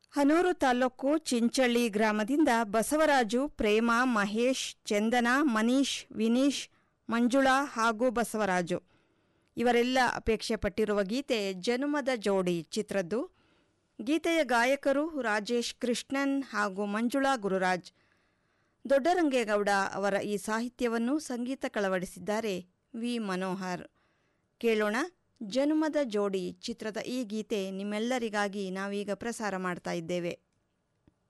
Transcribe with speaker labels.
Speaker 1: ಹನೂರು ತಾಲೂಕು ಚಿಂಚಳ್ಳಿ ಗ್ರಾಮದಿಂದ ಬಸವರಾಜು, ಪ್ರೇಮ, ಮಹೇಶ್, ಚಂದನ, ಮನೀಶ್, ವಿನೀಶ್, ಮಂಜುಳಾ ಹಾಗೂ ಬಸವರಾಜು ಇವರೆಲ್ಲ ಅಪೇಕ್ಷೆ ಪಟ್ಟಿರುವ ಗೀತೆ ಜನುಮದ ಜೋಡಿ ಚಿತ್ರದ್ದು. ಗೀತೆಯ ಗಾಯಕರು ರಾಜೇಶ್ ಕೃಷ್ಣನ್ ಹಾಗೂ ಮಂಜುಳಾ ಗುರುರಾಜ್. ದೊಡ್ಡರಂಗೇಗೌಡ ಅವರ ಈ ಸಾಹಿತ್ಯವನ್ನು ಸಂಗೀತ ಕಳವಡಿಸಿದ್ದಾರೆ ವಿ ಮನೋಹರ್. ಕೇಳೋಣ ಜನುಮದ ಜೋಡಿ ಚಿತ್ರದ ಈ ಗೀತೆ ನಿಮ್ಮೆಲ್ಲರಿಗಾಗಿ ನಾವೀಗ ಪ್ರಸಾರ ಮಾಡ್ತಾ ಇದ್ದೇವೆ.